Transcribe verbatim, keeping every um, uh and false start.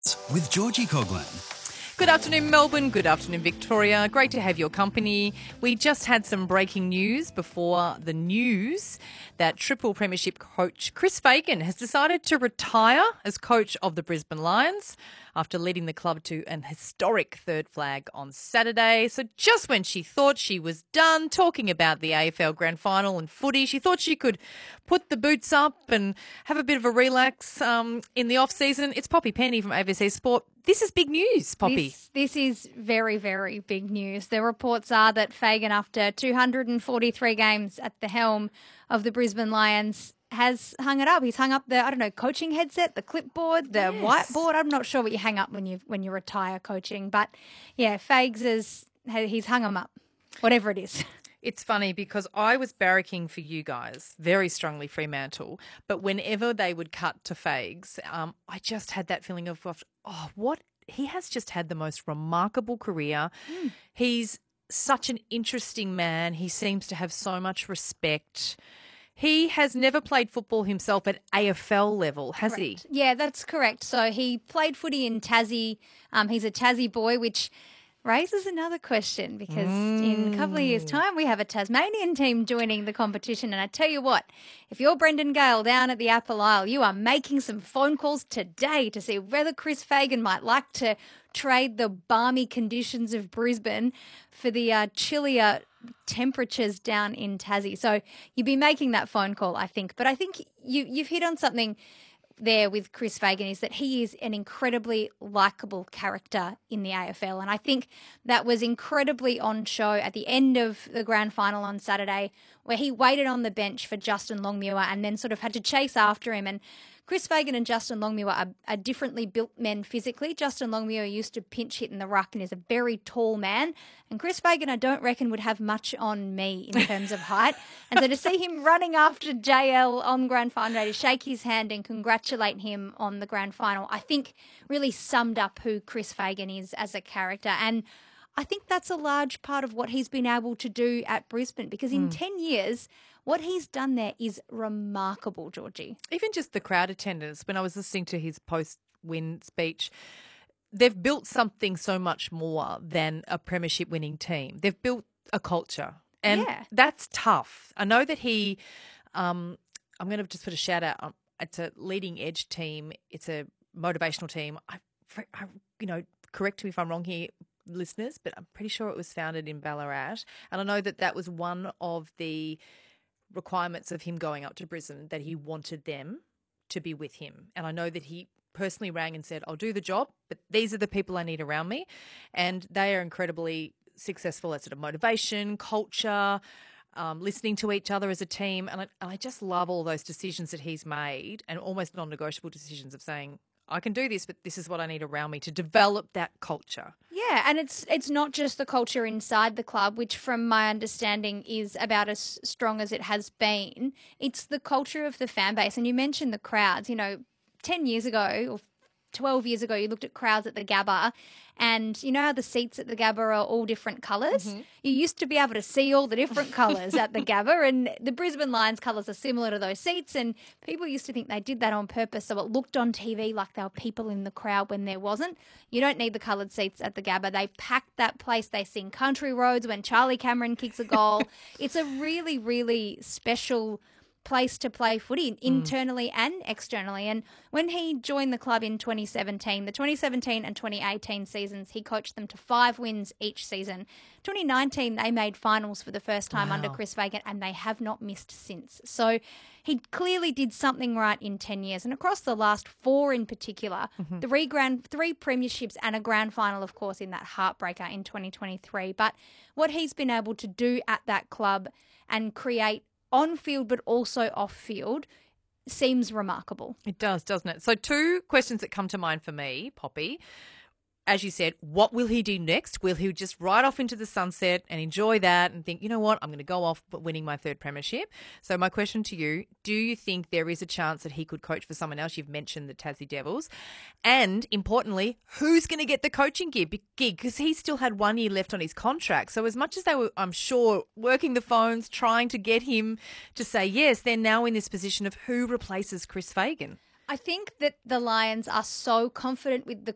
With Georgie Coughlin. Good afternoon, Melbourne. Good afternoon, Victoria. Great to have your company. We just had some breaking news before the news that Triple Premiership coach Chris Fagan has decided to retire as coach of the Brisbane Lions after leading the club to an historic third flag on Saturday. So just when she thought she was done talking about the A F L Grand Final and footy, she thought she could put the boots up and have a bit of a relax um, in the off-season. It's Poppy Penny from A B C Sport. This is big news, Poppy. This, this is very, very big news. The reports are that Fagan, after two hundred forty-three games at the helm of the Brisbane Lions, has hung it up. He's hung up the, I don't know, coaching headset, the clipboard, the Yes. whiteboard. I'm not sure what you hang up when you when you retire coaching. But, yeah, Fags is, he's hung them up, whatever it is. It's funny because I was barracking for you guys very strongly, Fremantle, but whenever they would cut to Fags, um, I just had that feeling of, oh, what? He has just had the most remarkable career. Mm. He's such an interesting man. He seems to have so much respect. He has never played football himself at A F L level, has Correct. he? Yeah, that's correct. So he played footy in Tassie. Um, he's a Tassie boy, which raises another question because mm. in a couple of years' time we have a Tasmanian team joining the competition. And I tell you what, if you're Brendan Gale down at the Apple Isle, you are making some phone calls today to see whether Chris Fagan might like to trade the balmy conditions of Brisbane for the uh, chillier temperatures down in Tassie. So you'd be making that phone call, I think. But I think you, you've hit on something there with Chris Fagan, is that he is an incredibly likeable character in the A F L. And I think that was incredibly on show at the end of the grand final on Saturday, where he waited on the bench for Justin Longmuir and then sort of had to chase after him. And Chris Fagan and Justin Longmuir are, are differently built men physically. Justin Longmuir used to pinch hit in the ruck and is a very tall man. And Chris Fagan, I don't reckon, would have much on me in terms of height. And so to see him running after J L on grand final day, to shake his hand and congratulate him on the grand final, I think really summed up who Chris Fagan is as a character. And I think that's a large part of what he's been able to do at Brisbane, because in mm. ten years, what he's done there is remarkable, Georgie. Even just the crowd attendance, when I was listening to his post-win speech, they've built something so much more than a premiership winning team. They've built a culture, and yeah. that's tough. I know that he, um, I'm going to just put a shout out. Um, it's a leading edge team. It's a motivational team. I, I, you know, correct me if I'm wrong here, listeners, but I'm pretty sure it was founded in Ballarat. And I know that that was one of the requirements of him going up to Brisbane, that he wanted them to be with him. And I know that he personally rang and said, I'll do the job, but these are the people I need around me. And they are incredibly successful at sort of motivation, culture, um, listening to each other as a team. And I, and I just love all those decisions that he's made, and almost non-negotiable decisions of saying, I can do this, but this is what I need around me to develop that culture. Yeah, and it's it's not just the culture inside the club, which from my understanding is about as strong as it has been. It's the culture of the fan base. And you mentioned the crowds. You know, ten years ago or twelve years ago, you looked at crowds at the Gabba, and you know how the seats at the Gabba are all different colours? Mm-hmm. You used to be able to see all the different colours at the Gabba, and the Brisbane Lions colours are similar to those seats, and people used to think they did that on purpose, so it looked on T V like there were people in the crowd when there wasn't. You don't need the coloured seats at the Gabba. They packed that place. They sing Country Roads when Charlie Cameron kicks a goal. It's a really, really special place to play footy, internally mm. and externally. And when he joined the club in twenty seventeen, the twenty seventeen and twenty eighteen seasons, he coached them to five wins each season. twenty nineteen, they made finals for the first time wow. under Chris Fagan, and they have not missed since. So he clearly did something right in ten years. And across the last four in particular, mm-hmm. three grand, three premierships and a grand final, of course, in that heartbreaker in twenty twenty-three. But what he's been able to do at that club and create on field but also off field seems remarkable. It does, doesn't it? So two questions that come to mind for me, Poppy. As you said, what will he do next? Will he just ride off into the sunset and enjoy that and think, you know what, I'm going to go off winning my third premiership? So my question to you, do you think there is a chance that he could coach for someone else? You've mentioned the Tassie Devils. And importantly, who's going to get the coaching gig? Because he still had one year left on his contract. So as much as they were, I'm sure, working the phones, trying to get him to say yes, they're now in this position of who replaces Chris Fagan. I think that the Lions are so confident with the